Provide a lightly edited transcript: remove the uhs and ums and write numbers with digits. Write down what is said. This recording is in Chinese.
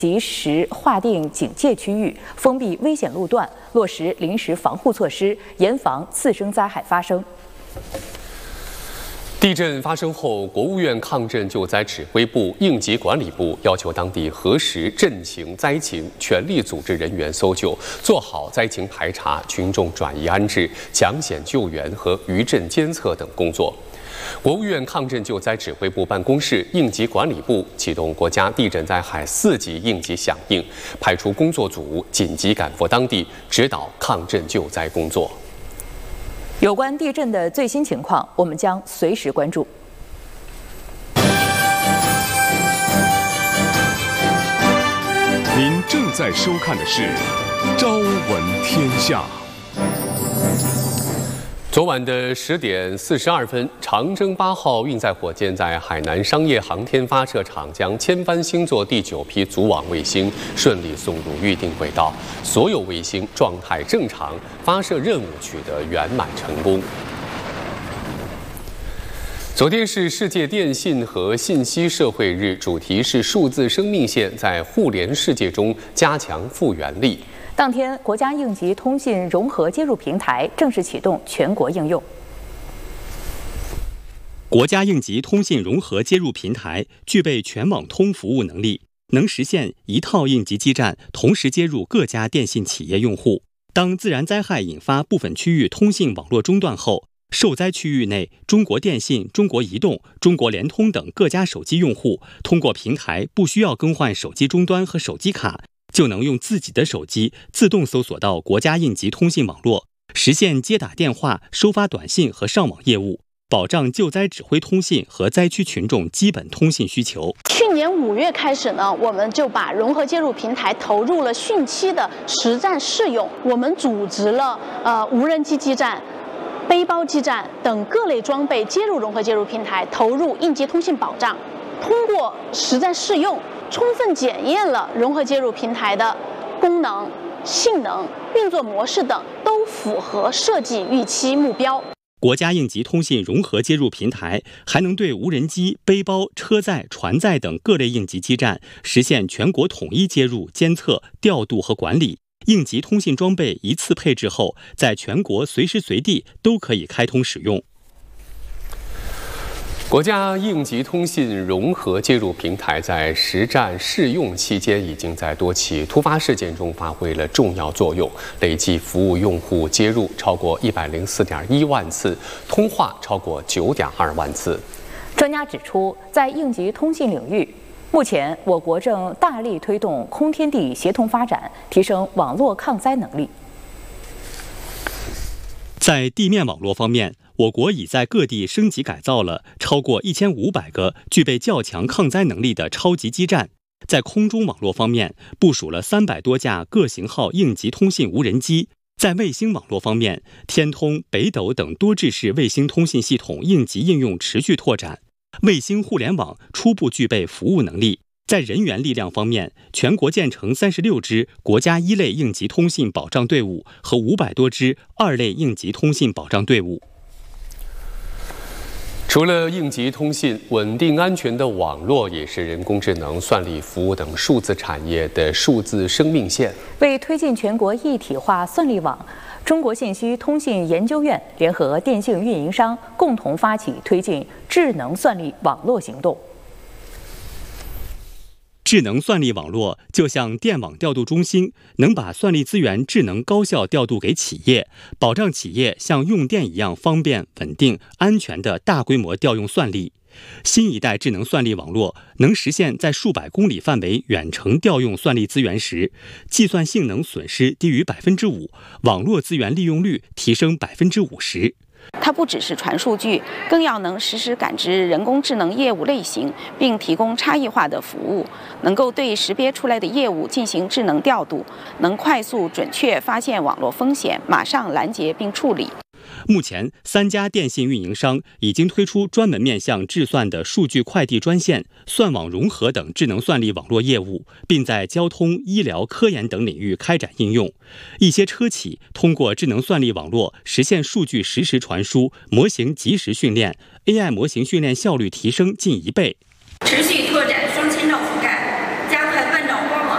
及时划定警戒区域，封闭危险路段，落实临时防护措施，严防次生灾害发生。 地震发生后，国务院抗震救灾指挥部、应急管理部要求当地核实震情、灾情，全力组织人员搜救，做好灾情排查、群众转移安置、抢险救援和余震监测等工作。国务院抗震救灾指挥部办公室、应急管理部启动国家地震灾害4级应急响应，派出工作组紧急赶赴当地，指导抗震救灾工作。 有关地震的最新情况，我们将随时关注。 您正在收看的是《朝闻天下》。 昨晚的10点42分，长征8号运载火箭在海南商业航天发射场将千帆星座第9批组网卫星顺利送入预定轨道，所有卫星状态正常，发射任务取得圆满成功。昨天是世界电信和信息社会日，主题是数字生命线在互联世界中加强复原力。 当天，国家应急通信融合接入平台正式启动全国应用。 国家应急通信融合接入平台具备全网通服务能力，能实现一套应急基站同时接入各家电信企业用户。当自然灾害引发部分区域通信网络中断后，受灾区域内中国电信、中国移动、中国联通等各家手机用户通过平台不需要更换手机终端和手机卡，就能用自己的手机自动搜索到国家应急通信网络，实现接打电话、收发短信和上网业务，保障救灾指挥通信和灾区群众基本通信需求。 去年5月开始呢，我们就把融合接入平台投入了汛期的实战试用。我们组织了无人机基站、背包基站等各类装备接入融合接入平台，投入应急通信保障。通过实战试用，充分检验了融合接入平台的功能、性能、运作模式等都符合设计预期目标。 国家应急通信融合接入平台还能对无人机、背包、车载、船载等各类应急基站实现全国统一接入、监测、调度和管理。应急通信装备一次配置后，在全国随时随地都可以开通使用。 国家应急通信融合接入平台在实战试用期间，已经在多起突发事件中发挥了重要作用，累计服务用户接入超过104.1万次，通话超过9.2万次。 专家指出，在应急通信领域，目前我国正大力推动空天地协同发展，提升网络抗灾能力。 在地面网络方面，我国已在各地升级改造了超过1500个具备较强抗灾能力的超级基站。在空中网络方面，部署了300多架各型号应急通信无人机。在卫星网络方面，天通、北斗等多制式卫星通信系统应急应用持续拓展，卫星互联网初步具备服务能力。在人员力量方面，全国建成36支国家1类应急通信保障队伍和500多支2类应急通信保障队伍。 除了应急通信，稳定安全的网络也是人工智能、算力服务等数字产业的数字生命线。 为推进全国一体化算力网，中国信息通信研究院联合电信运营商共同发起推进智能算力网络行动。 智能算力网络就像电网调度中心，能把算力资源智能高效调度给企业，保障企业像用电一样方便、稳定、安全的大规模调用算力。新一代智能算力网络能实现在数百公里范围远程调用算力资源时，计算性能损失低于5%，网络资源利用率提升50%。 它不只是传数据，更要能实时感知人工智能业务类型，并提供差异化的服务，能够对识别出来的业务进行智能调度，能快速准确发现网络风险，马上拦截并处理。 目前3家电信运营商已经推出专门面向智算的数据快递专线、算网融合等智能算力网络业务，并在交通、医疗、科研等领域开展应用。一些车企通过智能算力网络实现数据实时传输、模型及时训练，AI 模型训练效率提升近1倍。 持续拓展